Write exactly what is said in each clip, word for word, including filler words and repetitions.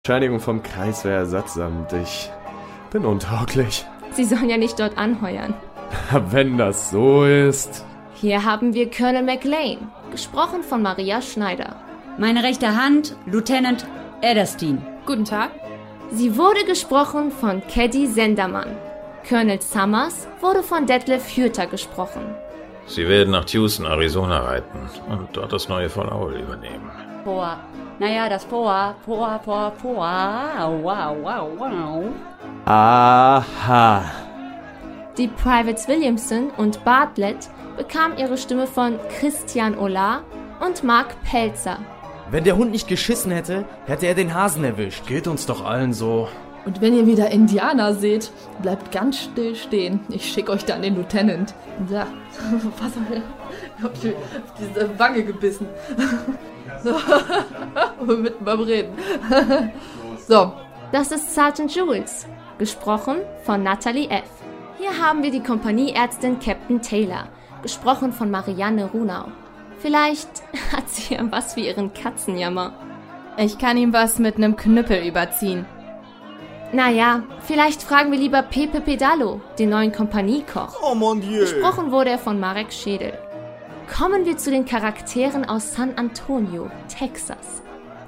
Bescheinigung vom Kreiswehrersatzamt. Ich bin untauglich. Sie sollen ja nicht dort anheuern. Wenn das so ist. Hier haben wir Colonel McLean, gesprochen von Maria Schneider. Meine rechte Hand, Lieutenant Ederstein. Guten Tag. Sie wurde gesprochen von Caddy Sendermann. Colonel Summers wurde von Detlef Hürter gesprochen. Sie werden nach Tucson, Arizona reiten und dort das neue Vollaul übernehmen. Poa. Naja, das Poa, Poa, Poa, Poa. Wow, wow, wow. Aha. Die Privates Williamson und Bartlett bekamen ihre Stimme von Christian Olah und Mark Pelzer. Wenn der Hund nicht geschissen hätte, hätte er den Hasen erwischt. Geht uns doch allen so. Und wenn ihr wieder Indianer seht, bleibt ganz still stehen. Ich schicke euch dann den Lieutenant. Ja, was soll ich? Ich hab die, diese Wange gebissen. So, mitten beim Reden. So. Das ist Sergeant Jules, gesprochen von Natalie F. Hier haben wir die Kompanieärztin Captain Taylor, gesprochen von Marianne Runau. Vielleicht hat sie ja was für ihren Katzenjammer. Ich kann ihm was mit nem Knüppel überziehen. Naja, vielleicht fragen wir lieber Pepe Pedalo, den neuen Kompaniekoch. Oh mon Dieu. Gesprochen wurde er von Marek Schädel. Kommen wir zu den Charakteren aus San Antonio, Texas.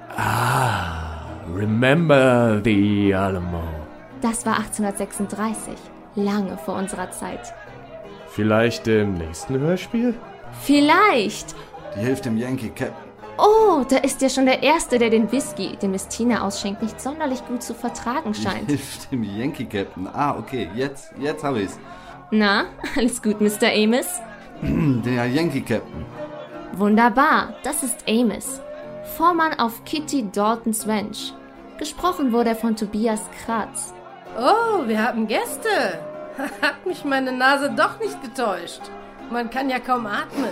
Ah, remember the Alamo. Das war achtzehnhundertsechsunddreißig, lange vor unserer Zeit. Vielleicht im nächsten Hörspiel? Vielleicht! Die hilft dem Yankee Captain. Oh, da ist ja schon der Erste, der den Whisky, den Miss Tina ausschenkt, nicht sonderlich gut zu vertragen scheint. Die hilft dem Yankee Captain. Ah, okay, jetzt, jetzt habe ich's. Na, alles gut, Mister Amos? Der Yankee Captain. Wunderbar, das ist Amos, Vormann auf Kitty Daltons Ranch. Gesprochen wurde er von Tobias Kratz. Oh, wir haben Gäste. Hat mich meine Nase doch nicht getäuscht. Man kann ja kaum atmen.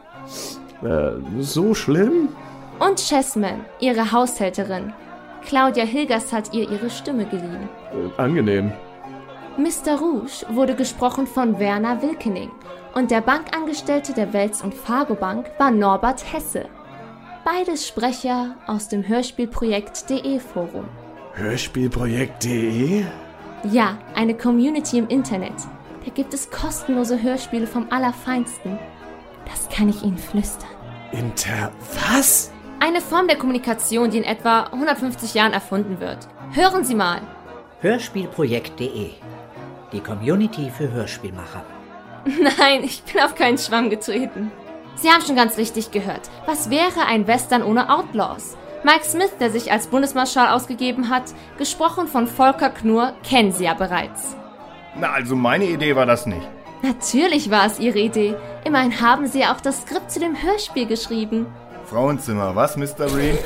Äh, so schlimm? Und Chessman, ihre Haushälterin. Claudia Hilgers hat ihr ihre Stimme geliehen. Äh, angenehm. Mister Rouge wurde gesprochen von Werner Wilkening und der Bankangestellte der Welz- und Fargo-Bank war Norbert Hesse. Beides Sprecher aus dem Hörspielprojekt.de Forum. Hörspielprojekt.de? Ja, eine Community im Internet. Da gibt es kostenlose Hörspiele vom Allerfeinsten. Das kann ich Ihnen flüstern. Inter... was? Eine Form der Kommunikation, die in etwa hundertfünfzig Jahren erfunden wird. Hören Sie mal. Hörspielprojekt.de. Die Community für Hörspielmacher. Nein, ich bin auf keinen Schwamm getreten. Sie haben schon ganz richtig gehört. Was wäre ein Western ohne Outlaws? Mike Smith, der sich als Bundesmarschall ausgegeben hat, gesprochen von Volker Knurr, kennen Sie ja bereits. Na, also meine Idee war das nicht. Natürlich war es Ihre Idee. Immerhin haben Sie ja auch das Skript zu dem Hörspiel geschrieben. Frauenzimmer, was, Mister Breen?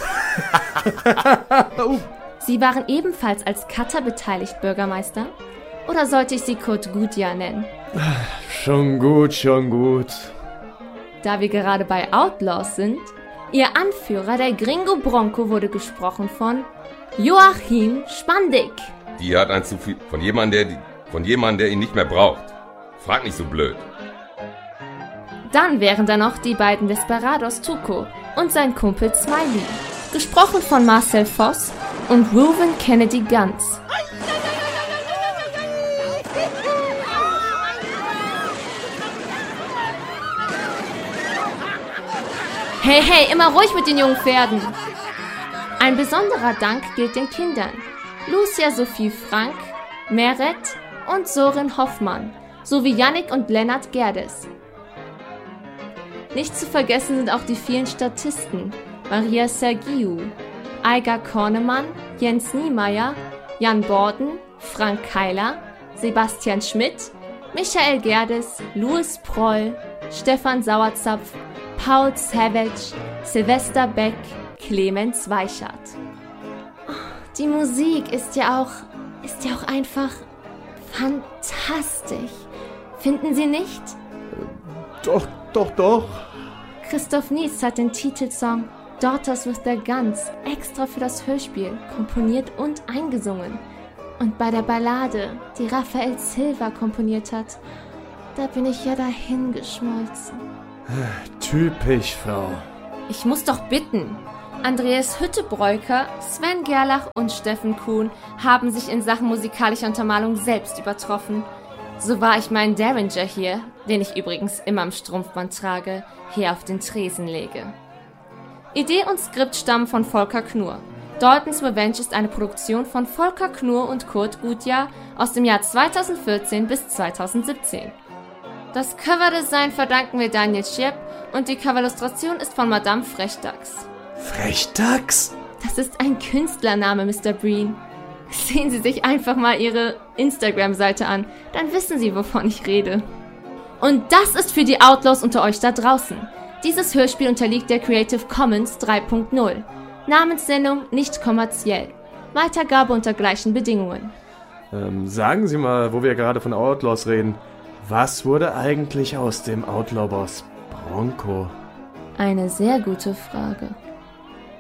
Sie waren ebenfalls als Cutter beteiligt, Bürgermeister? Oder sollte ich Sie Kurt Gutjahr nennen? Schon gut, schon gut. Da wir gerade bei Outlaws sind, Ihr Anführer, der Gringo Bronco, wurde gesprochen von Joachim Spandig. Die hat ein zu viel von jemandem, der, von jemandem, der ihn nicht mehr braucht. Frag nicht so blöd. Dann wären da noch die beiden Desperados Tuco und sein Kumpel Smiley. Gesprochen von Marcel Voss und Reuben Kennedy Guns. Hey, hey, immer ruhig mit den jungen Pferden. Ein besonderer Dank gilt den Kindern. Lucia Sophie Frank, Meret und Sorin Hoffmann, sowie Yannick und Lennart Gerdes. Nicht zu vergessen sind auch die vielen Statisten, Maria Sergiu, Aiga Kornemann, Jens Niemeyer, Jan Borden, Frank Keiler, Sebastian Schmidt, Michael Gerdes, Louis Proll, Stefan Sauerzapf, Paul Savage, Sylvester Beck, Clemens Weichert. Die Musik ist ja auch, ist ja auch einfach fantastisch. Finden Sie nicht? Doch, doch, doch. Christoph Nies hat den Titelsong Daughters with Their Guns extra für das Hörspiel komponiert und eingesungen. Und bei der Ballade, die Raphael Silva komponiert hat, da bin ich ja dahingeschmolzen. Typisch, Frau. Ich muss doch bitten. Andreas Hüttebreuker, Sven Gerlach und Steffen Kuhn haben sich in Sachen musikalischer Untermalung selbst übertroffen. So war ich meinen Derringer hier, den ich übrigens immer im Strumpfband trage, hier auf den Tresen lege. Idee und Skript stammen von Volker Knurr. Dalton's Revenge ist eine Produktion von Volker Knurr und Kurt Gutjahr aus dem Jahr zweitausendvierzehn bis zweitausendsiebzehn. Das Coverdesign verdanken wir Daniel Schiep und die Coverillustration ist von Madame Frechdachs. Frechdachs? Das ist ein Künstlername, Mister Breen. Sehen Sie sich einfach mal Ihre Instagram-Seite an, dann wissen Sie, wovon ich rede. Und das ist für die Outlaws unter euch da draußen. Dieses Hörspiel unterliegt der Creative Commons drei Punkt null. Namenssendung nicht kommerziell. Weitergabe unter gleichen Bedingungen. Ähm, sagen Sie mal, wo wir gerade von Outlaws reden, was wurde eigentlich aus dem Outlaw-Boss Bronco? Eine sehr gute Frage.